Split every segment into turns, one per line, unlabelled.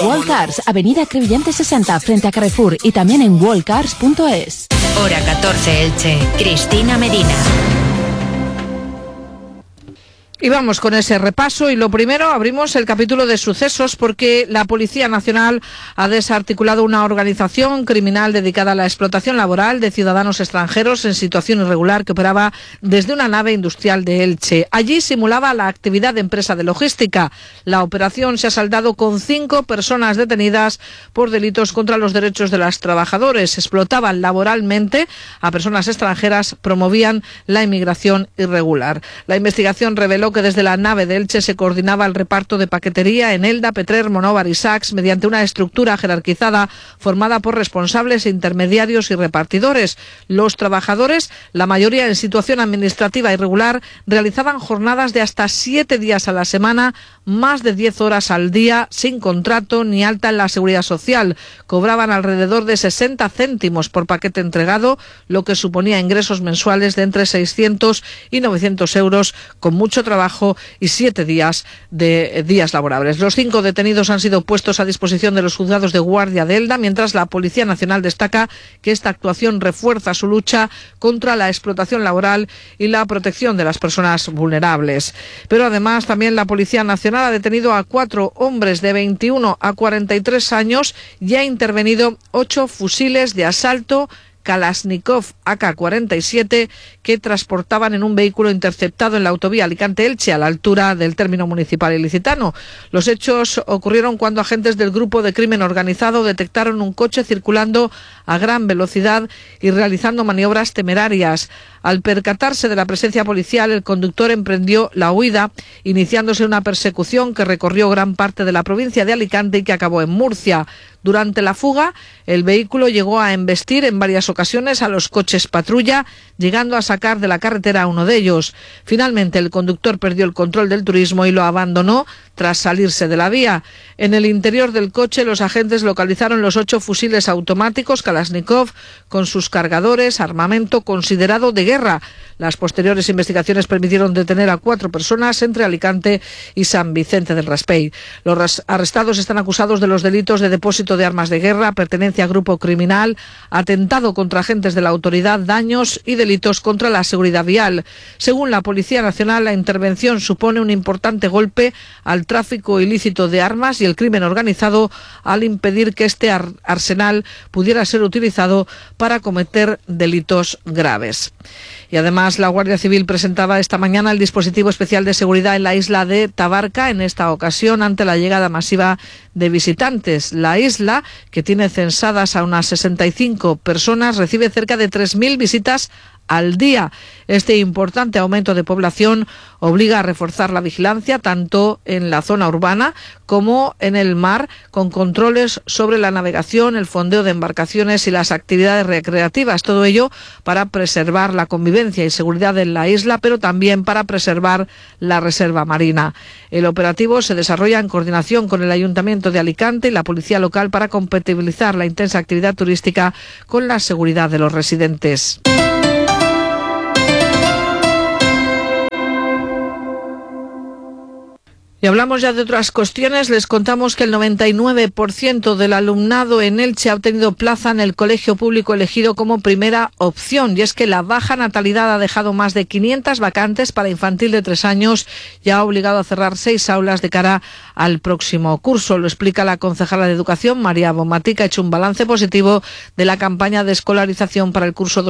Wallcars, Avenida Crevillente 60, frente a Carrefour, y también en wallcars.es.
Hora 14 Elche. Cristina Medina.
Y vamos con ese repaso, y lo primero, abrimos el capítulo de sucesos porque la Policía Nacional ha desarticulado una organización criminal dedicada a la explotación laboral de ciudadanos extranjeros en situación irregular que operaba desde una nave industrial de Elche. Allí simulaba la actividad de empresa de logística. La operación se ha saldado con 5 personas detenidas por delitos contra los derechos de los trabajadores. Explotaban laboralmente a personas extranjeras, promovían la inmigración irregular. La investigación reveló que desde la nave de Elche se coordinaba el reparto de paquetería en Elda, Petrer, Monóvar y Sachs mediante una estructura jerarquizada formada por responsables, intermediarios y repartidores. Los trabajadores, la mayoría en situación administrativa irregular, realizaban jornadas de hasta 7 días a la semana, más de 10 horas al día, sin contrato ni alta en la seguridad social. Cobraban alrededor de 60 céntimos por paquete entregado, lo que suponía ingresos mensuales de entre 600 y 900 euros, con mucho trabajo y 7 días laborables. Los 5 detenidos han sido puestos a disposición de los juzgados de guardia de Elda, mientras la Policía Nacional destaca que esta actuación refuerza su lucha contra la explotación laboral y la protección de las personas vulnerables. Pero además también la Policía Nacional ha detenido a 4 hombres de 21 a 43 años y ha intervenido 8 fusiles de asalto Kalashnikov AK-47 que transportaban en un vehículo interceptado en la autovía Alicante-Elche a la altura del término municipal ilicitano. Los hechos ocurrieron cuando agentes del grupo de crimen organizado detectaron un coche circulando a gran velocidad y realizando maniobras temerarias. Al percatarse de la presencia policial, el conductor emprendió la huida, iniciándose una persecución que recorrió gran parte de la provincia de Alicante y que acabó en Murcia. Durante la fuga, el vehículo llegó a embestir en varias ocasiones a los coches patrulla, llegando a sacar de la carretera a uno de ellos. Finalmente, el conductor perdió el control del turismo y lo abandonó tras salirse de la vía. En el interior del coche, los agentes localizaron los 8 fusiles automáticos Kalashnikov con sus cargadores, armamento considerado de guerra. Las posteriores investigaciones permitieron detener a 4 personas entre Alicante y San Vicente del Raspey. Los arrestados están acusados de los delitos de depósito de armas de guerra, pertenencia a grupo criminal, atentado contra agentes de la autoridad, daños y delitos contra la seguridad vial. Según la Policía Nacional, la intervención supone un importante golpe al tráfico ilícito de armas y el crimen organizado al impedir que este arsenal pudiera ser utilizado para cometer delitos graves. Y además la Guardia Civil presentaba esta mañana el dispositivo especial de seguridad en la isla de Tabarca, en esta ocasión ante la llegada masiva de visitantes. La isla, que tiene censadas a unas 65 personas, recibe cerca de 3.000 visitas al día. Este importante aumento de población obliga a reforzar la vigilancia tanto en la zona urbana como en el mar, con controles sobre la navegación, el fondeo de embarcaciones y las actividades recreativas. Todo ello para preservar la convivencia y seguridad en la isla, pero también para preservar la reserva marina. El operativo se desarrolla en coordinación con el Ayuntamiento de Alicante y la Policía Local para compatibilizar la intensa actividad turística con la seguridad de los residentes. Y hablamos ya de otras cuestiones. Les contamos que el 99% del alumnado en Elche ha obtenido plaza en el colegio público elegido como primera opción. Y es que la baja natalidad ha dejado más de 500 vacantes para infantil de 3 años y ha obligado a cerrar 6 aulas de cara al próximo curso. Lo explica la concejala de Educación, María Bonmatí, que ha hecho un balance positivo de la campaña de escolarización para el curso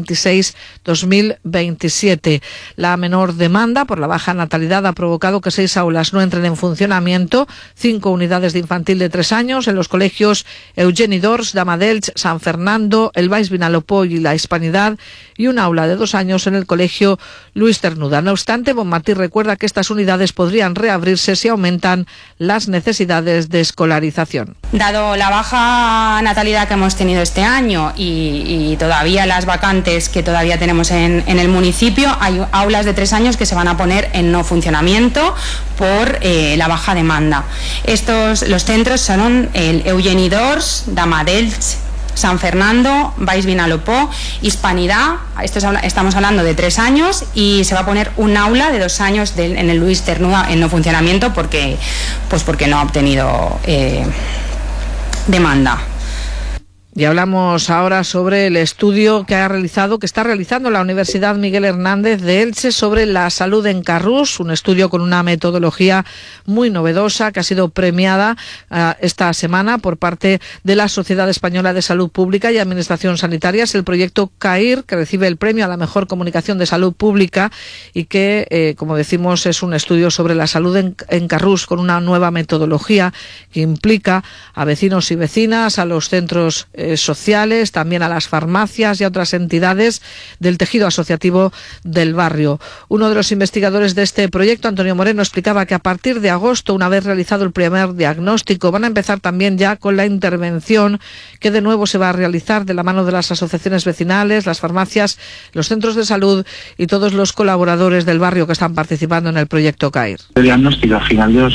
2026-2027. La menor demanda por la baja natalidad ha provocado que 6 aulas no entren en funcionamiento, 5 unidades de infantil de 3 años en los colegios Eugeni d'Ors, Dama d'Elx, San Fernando, el Baix Vinalopó y la Hispanidad, y un aula de 2 años en el colegio Luis Cernuda. No obstante, Bonmatí recuerda que estas unidades podrían reabrirse si aumentan las necesidades de escolarización.
Dado la baja natalidad que hemos tenido este año y todavía las vacantes que todavía tenemos en el municipio, hay aulas de 3 años que se van a poner en no funcionamiento por la baja demanda. Los centros son el Eugeni d'Ors, Dama d'Elx, San Fernando, Baix Vinalopó, Hispanidad. Estamos hablando de 3 años, y se va a poner un aula de 2 años en el Luis Cernuda en no funcionamiento porque no ha obtenido demanda.
Y hablamos ahora sobre el estudio que está realizando la Universidad Miguel Hernández de Elche sobre la salud en Carrús, un estudio con una metodología muy novedosa que ha sido premiada esta semana por parte de la Sociedad Española de Salud Pública y Administración Sanitaria. Es el proyecto CAIR, que recibe el premio a la mejor comunicación de salud pública y que, como decimos, es un estudio sobre la salud en Carrús con una nueva metodología que implica a vecinos y vecinas, a los centros sociales, también a las farmacias y a otras entidades del tejido asociativo del barrio. Uno de los investigadores de este proyecto, Antonio Moreno, explicaba que a partir de agosto, una vez realizado el primer diagnóstico, van a empezar también ya con la intervención que de nuevo se va a realizar de la mano de las asociaciones vecinales, las farmacias, los centros de salud y todos los colaboradores del barrio que están participando en el proyecto CAIR.
El diagnóstico a final de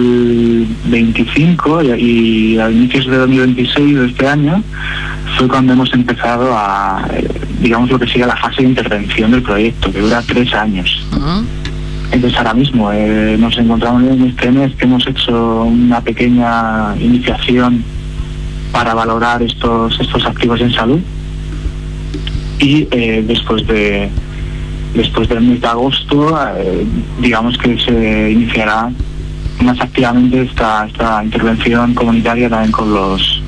2025 y a inicios de 2026 de este año fue cuando hemos empezado a, digamos, lo que sigue la fase de intervención del proyecto, que dura 3 años. Entonces ahora mismo nos encontramos en este mes que hemos hecho una pequeña iniciación para valorar estos activos en salud, y después del mes de agosto digamos que se iniciará más activamente esta intervención comunitaria también con los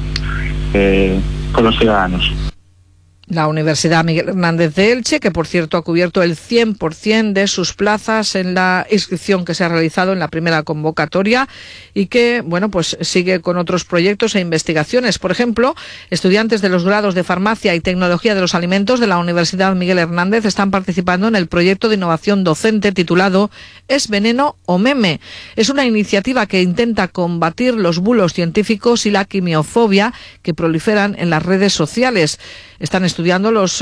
ciudadanos.
La Universidad Miguel Hernández de Elche, que por cierto ha cubierto el 100% de sus plazas en la inscripción que se ha realizado en la primera convocatoria, y que, bueno, pues sigue con otros proyectos e investigaciones. Por ejemplo, estudiantes de los grados de Farmacia y Tecnología de los Alimentos de la Universidad Miguel Hernández están participando en el proyecto de innovación docente titulado ¿Es veneno o meme? Es una iniciativa que intenta combatir los bulos científicos y la quimiofobia que proliferan en las redes sociales. Están estudiando los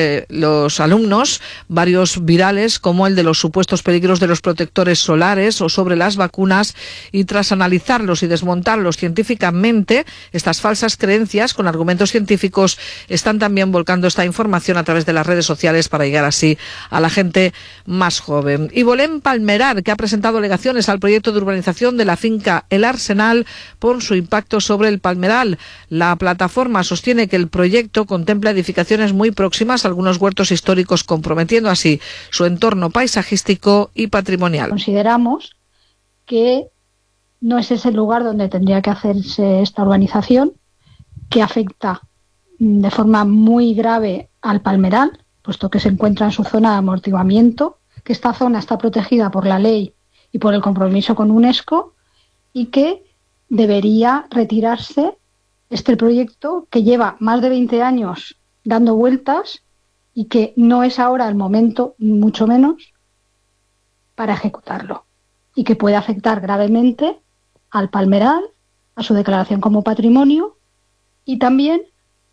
alumnos varios virales, como el de los supuestos peligros de los protectores solares o sobre las vacunas, y tras analizarlos y desmontarlos científicamente, estas falsas creencias con argumentos científicos, están también volcando esta información a través de las redes sociales para llegar así a la gente más joven. Y Bolén Palmerar, que ha presentado alegaciones al proyecto de urbanización de la finca El Arsenal por su impacto sobre el palmeral. La plataforma sostiene que el proyecto contempla edificaciones muy próximas a algunos huertos históricos, comprometiendo así su entorno paisajístico y patrimonial.
Consideramos que no es ese lugar donde tendría que hacerse esta urbanización, que afecta de forma muy grave al palmeral, puesto que se encuentra en su zona de amortiguamiento, que esta zona está protegida por la ley y por el compromiso con UNESCO, y que debería retirarse este proyecto, que lleva más de 20 años dando vueltas y que no es ahora el momento, mucho menos, para ejecutarlo, y que puede afectar gravemente al palmeral, a su declaración como patrimonio, y también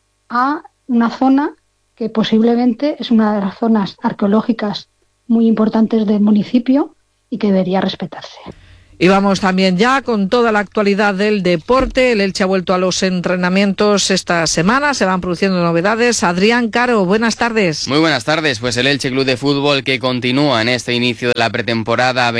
a una zona que posiblemente es una de las zonas arqueológicas muy importantes del municipio y que debería respetarse.
Y vamos también ya con toda la actualidad del deporte. El Elche ha vuelto a los entrenamientos esta semana, se van produciendo novedades. Adrián Caro, buenas tardes.
Muy buenas tardes, pues el Elche Club de Fútbol, que continúa en este inicio de la pretemporada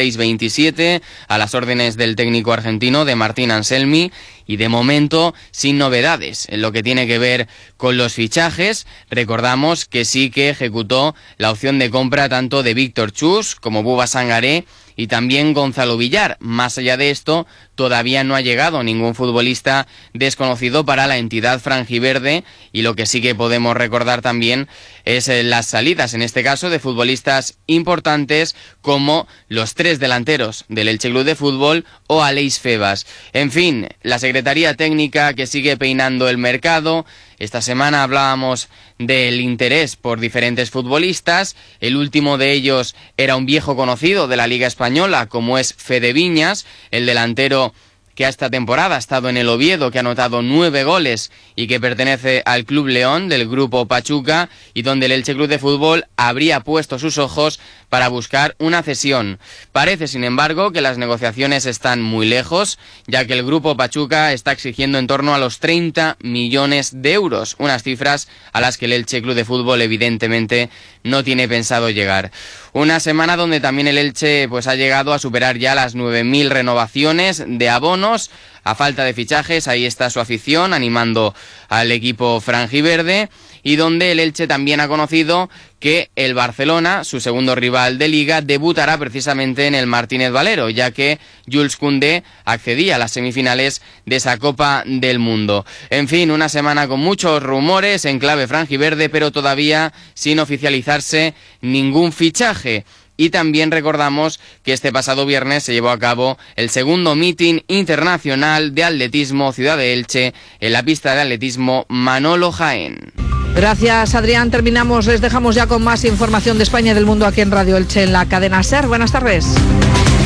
26-27 a las órdenes del técnico argentino de Martín Anselmi, y de momento sin novedades en lo que tiene que ver con los fichajes. Recordamos que sí que ejecutó la opción de compra tanto de Víctor Chus como Buba Sangaré y también Gonzalo Villar. Más allá de esto, todavía no ha llegado ningún futbolista desconocido para la entidad franjiverde, y lo que sí que podemos recordar también es las salidas, en este caso, de futbolistas importantes como los 3 delanteros del Elche Club de Fútbol o Aleix Febas. En fin, la Secretaría Técnica que sigue peinando el mercado. Esta semana hablábamos del interés por diferentes futbolistas. El último de ellos era un viejo conocido de la Liga Española, como es Fede Viñas, el delantero que esta temporada ha estado en el Oviedo, que ha anotado 9 goles y que pertenece al Club León del grupo Pachuca, y donde el Elche Club de Fútbol habría puesto sus ojos para buscar una cesión. Parece, sin embargo, que las negociaciones están muy lejos, ya que el grupo Pachuca está exigiendo en torno a los 30 millones de euros, unas cifras a las que el Elche Club de Fútbol evidentemente no tiene pensado llegar. Una semana donde también el Elche pues ha llegado a superar ya las 9.000 renovaciones de abonos. A falta de fichajes, ahí está su afición animando al equipo franjiverde, y donde el Elche también ha conocido que el Barcelona, su segundo rival de Liga, debutará precisamente en el Martínez Valero, ya que Jules Koundé accedía a las semifinales de esa Copa del Mundo. En fin, una semana con muchos rumores en clave franjiverde, pero todavía sin oficializarse ningún fichaje. Y también recordamos que este pasado viernes se llevó a cabo el segundo meeting internacional de atletismo Ciudad de Elche en la pista de atletismo Manolo Jaén.
Gracias, Adrián. Terminamos, les dejamos ya con más información de España y del mundo aquí en Radio Elche, en la cadena SER. Buenas tardes.